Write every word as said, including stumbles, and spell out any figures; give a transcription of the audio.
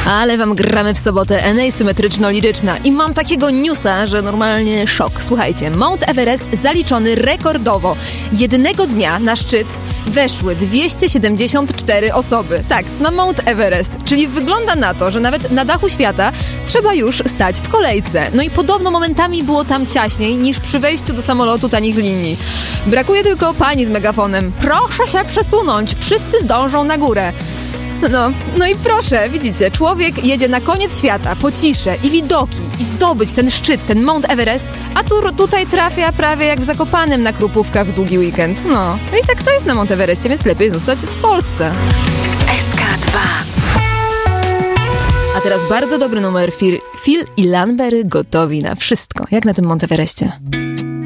Ale wam gramy w sobotę N A symetryczno-liryczna i mam takiego newsa, że normalnie szok. Słuchajcie, Mount Everest zaliczony rekordowo. Jednego dnia na szczyt weszły dwieście siedemdziesiąt cztery osoby. Tak, na Mount Everest. Czyli wygląda na to, że nawet na dachu świata trzeba już stać w kolejce. No i podobno momentami było tam ciaśniej niż przy wejściu do samolotu tanich linii. Brakuje tylko pani z megafonem. Proszę się przesunąć, wszyscy zdążą na górę. No, no i proszę, widzicie, człowiek jedzie na koniec świata, po ciszę i widoki i zdobyć ten szczyt, ten Mount Everest, a tu, tutaj trafia prawie jak w Zakopanem na Krupówkach w długi weekend. No, no i tak to jest na Mount Everestie, więc lepiej zostać w Polsce. S K dwa. A teraz bardzo dobry numer. Phil, Phil i Lanbery gotowi na wszystko, jak na tym Mount Everestie.